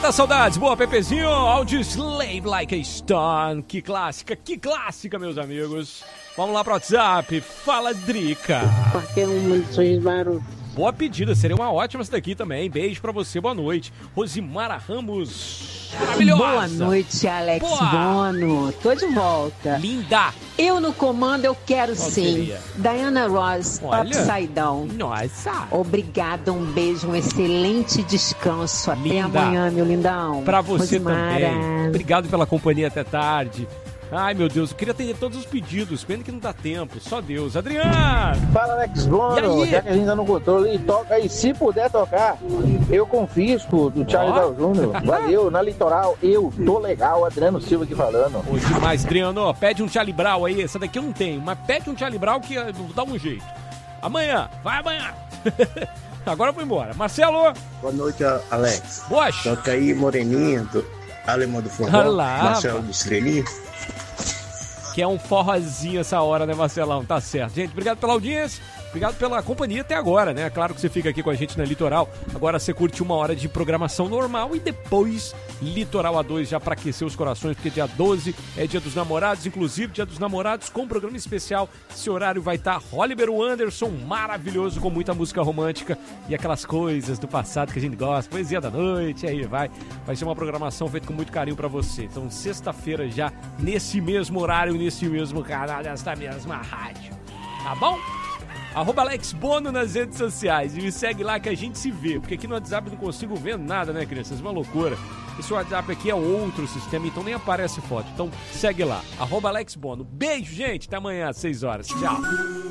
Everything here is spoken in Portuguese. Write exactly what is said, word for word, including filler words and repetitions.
Mata saudades, boa, Pepezinho, Audio Slave Like a Stone. Que clássica, que clássica, meus amigos. Vamos lá pro WhatsApp, fala, Drica. Qualquer uma de São Gismaro. Boa pedida, seria uma ótima essa daqui também. Beijo pra você, boa noite. Rosimara Ramos, maravilhosa. Boa noite, Alex Boa. Bono. Tô de volta. Linda. Eu no comando, eu quero Qual sim. seria? Diana Ross, Olha. Upside Down. Nossa. Obrigada, um beijo, um excelente descanso. Até Linda. amanhã, meu lindão. Pra você Rosimara. também. Obrigado pela companhia até tarde. Ai, meu Deus, eu queria atender todos os pedidos. Pena que não dá tempo. Só Deus. Adriano! Fala, Alex Bono. Já que a gente ainda não botou ali, toca aí. Se puder tocar, eu confisco do Charlie Brown Júnior Valeu, na Litoral. Eu tô legal. Adriano Silva aqui falando. Ô, demais, Adriano. Pede um Charlie Brown aí. Essa daqui eu não tenho, mas pede um Charlie Brown que dá um jeito. Amanhã. Vai amanhã. Agora eu vou embora. Marcelo. Boa noite, Alex. Boa. Toca aí, Moreninha, do Alemão do Forró. Olá, Marcelo rapaz. do Estrelinha. Que é um forrozinho essa hora, né, Marcelão? Tá certo. Gente, obrigado pela audiência, obrigado pela companhia até agora, né? Claro que você fica aqui com a gente na Litoral. Agora você curte uma hora de programação normal e depois Litoral A dois já pra aquecer os corações, porque dia doze é dia dos namorados, inclusive dia dos namorados com programa especial. Esse horário vai estar Oliver Anderson, maravilhoso, com muita música romântica e aquelas coisas do passado que a gente gosta, poesia da noite, aí vai. Vai ser uma programação feita com muito carinho pra você. Então, sexta-feira já, nesse mesmo horário, nesse mesmo canal, nesta mesma rádio. Tá bom? Arroba Alex Bono nas redes sociais. E me segue lá que a gente se vê. Porque aqui no WhatsApp eu não consigo ver nada, né, crianças? Uma loucura. Esse WhatsApp aqui é outro sistema, então nem aparece foto. Então segue lá. Arroba Alex Bono. Beijo, gente. Até amanhã às seis horas. Tchau.